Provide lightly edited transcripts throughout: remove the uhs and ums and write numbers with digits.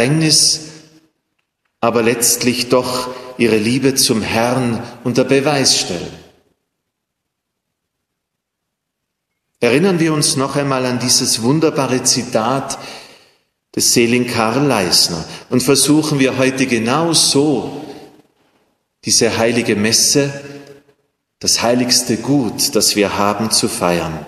Bedrängnis, aber letztlich doch ihre Liebe zum Herrn unter Beweis stellen. Erinnern wir uns noch einmal an dieses wunderbare Zitat des seligen Karl Leisner und versuchen wir heute genau so diese heilige Messe, das heiligste Gut, das wir haben, zu feiern.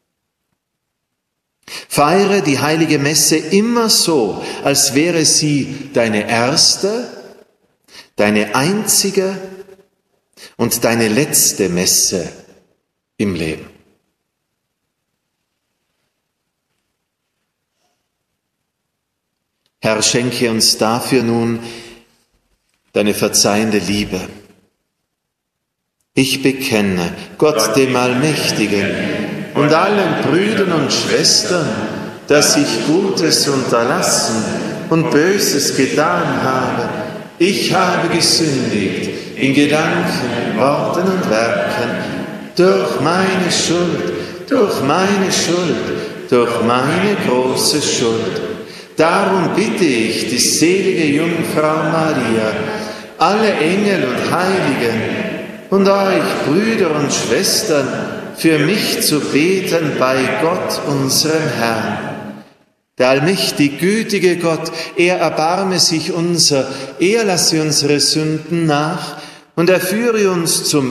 Feiere die heilige Messe immer so, als wäre sie deine erste, deine einzige und deine letzte Messe im Leben. Herr, schenke uns dafür nun deine verzeihende Liebe. Ich bekenne Gott dem Allmächtigen und allen Brüdern und Schwestern, dass ich Gutes unterlassen und Böses getan habe. Ich habe gesündigt in Gedanken, Worten und Werken, durch meine Schuld, durch meine große Schuld. Darum bitte ich die selige Jungfrau Maria, alle Engel und Heiligen und euch, Brüder und Schwestern, für mich zu beten bei Gott, unserem Herrn. Der allmächtig gütige Gott, er erbarme sich unser, er lasse unsere Sünden nach und er führe uns zum